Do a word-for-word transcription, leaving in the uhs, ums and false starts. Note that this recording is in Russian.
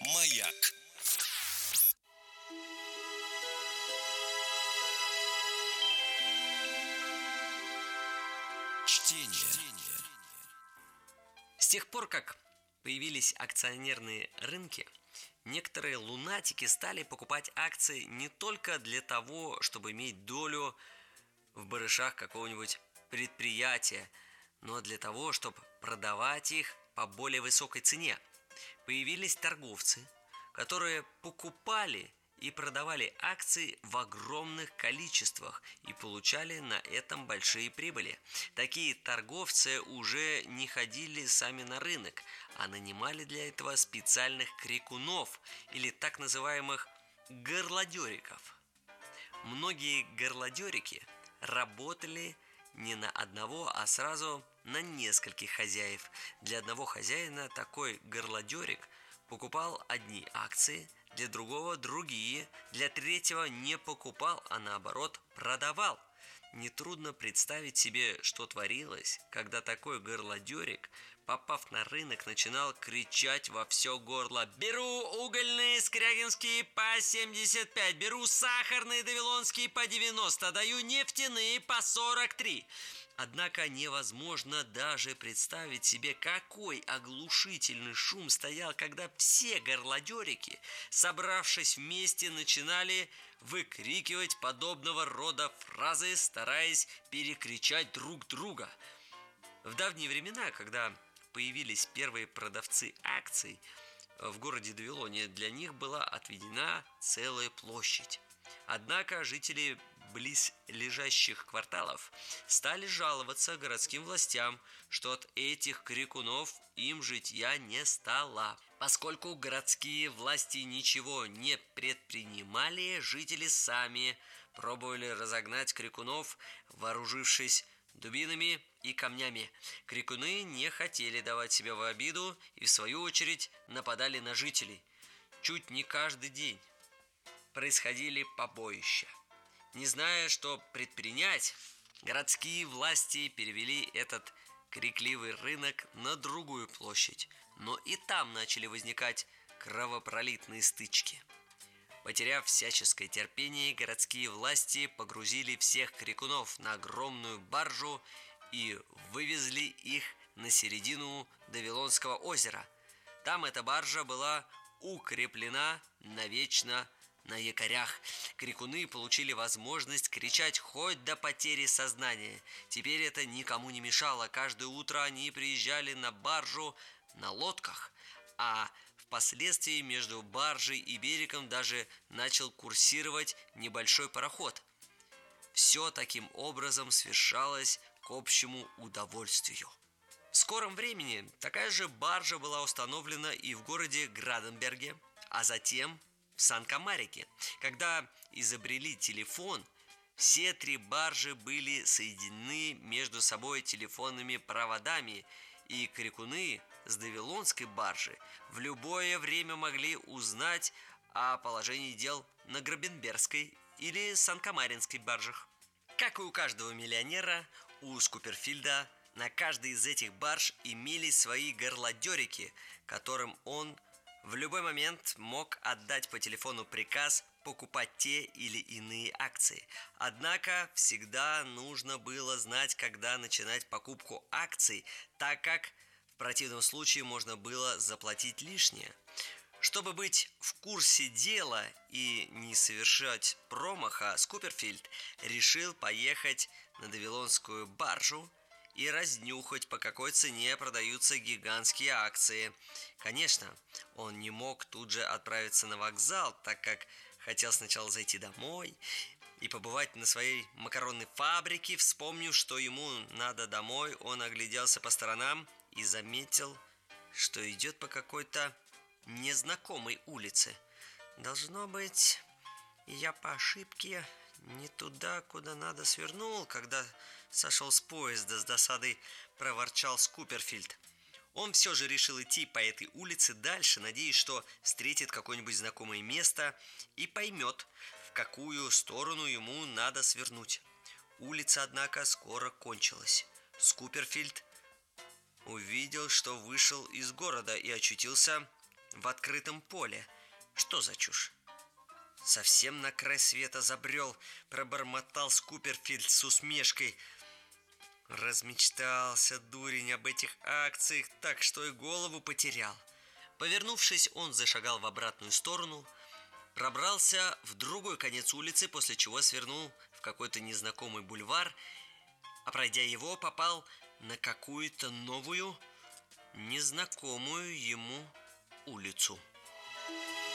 Маяк. Чтение. С тех пор, как появились акционерные рынки, некоторые лунатики стали покупать акции не только для того, чтобы иметь долю в барышах какого-нибудь предприятия, но для того, чтобы продавать их по более высокой цене. Появились торговцы, которые покупали и продавали акции в огромных количествах и получали на этом большие прибыли. Такие торговцы уже не ходили сами на рынок, а нанимали для этого специальных крикунов или так называемых горлодериков. Многие горлодерики работали не на одного, а сразу на нескольких хозяев. Для одного хозяина такой горлодерик покупал одни акции, для другого другие, для третьего не покупал, а наоборот продавал. Нетрудно представить себе, что творилось, когда такой горлодерик, попав на рынок, начинал кричать во все горло: «Беру угольные скрягинские по семьдесят пять, беру сахарные давилонские по девяносто, даю нефтяные по сорок три». Однако невозможно даже представить себе, какой оглушительный шум стоял, когда все горлодерики, собравшись вместе, начинали выкрикивать подобного рода фразы, стараясь перекричать друг друга. В давние времена, когда появились первые продавцы акций в городе Давилоне, для них была отведена целая площадь. Однако жители близлежащих кварталов стали жаловаться городским властям, что от этих крикунов им житья не стало. Поскольку городские власти ничего не предпринимали, жители сами пробовали разогнать крикунов, вооружившись дубинами и камнями. Крикуны не хотели давать себя в обиду и, в свою очередь, нападали на жителей. Чуть не каждый день происходили побоища. Не зная, что предпринять, городские власти перевели этот крикливый рынок на другую площадь, но и там начали возникать кровопролитные стычки. Потеряв всяческое терпение, городские власти погрузили всех крикунов на огромную баржу и вывезли их на середину Давилонского озера. Там эта баржа была укреплена навечно на якорях. Крикуны получили возможность кричать хоть до потери сознания. Теперь это никому не мешало. Каждое утро они приезжали на баржу на лодках, а впоследствии между баржей и берегом даже начал курсировать небольшой пароход. Все таким образом свершалось к общему удовольствию. В скором времени такая же баржа была установлена и в городе Граденберге, а затем в Сан-Камарике. Когда изобрели телефон, все три баржи были соединены между собой телефонными проводами, и крикуны с Давилонской баржи в любое время могли узнать о положении дел на Граденбергской или Сан-Камаринской баржах. Как и у каждого миллионера, у Скуперфильда на каждой из этих барж имелись свои горлодерики, которым он в любой момент мог отдать по телефону приказ покупать те или иные акции. Однако всегда нужно было знать, когда начинать покупку акций, так как в противном случае можно было заплатить лишнее. Чтобы быть в курсе дела и не совершать промаха, Скуперфильд решил поехать на Давилонскую баржу и разнюхать, по какой цене продаются гигантские акции. Конечно, он не мог тут же отправиться на вокзал, так как хотел сначала зайти домой и побывать на своей макаронной фабрике. Вспомнив, что ему надо домой, он огляделся по сторонам и заметил, что идет по какой-то незнакомой улице. Должно быть, я по ошибке не туда, куда надо, свернул, когда сошел с поезда, с досадой проворчал Скуперфильд. Он все же решил идти по этой улице дальше, надеясь, что встретит какое-нибудь знакомое место и поймет, в какую сторону ему надо свернуть. Улица, однако, скоро кончилась. Скуперфильд увидел, что вышел из города и очутился в открытом поле. Что за чушь? Совсем на край света забрел, пробормотал Скуперфильд с усмешкой. Размечтался дурень об этих акциях, так что и голову потерял. Повернувшись, он зашагал в обратную сторону, пробрался в другой конец улицы, после чего свернул в какой-то незнакомый бульвар, а пройдя его, попал на какую-то новую, незнакомую ему улицу.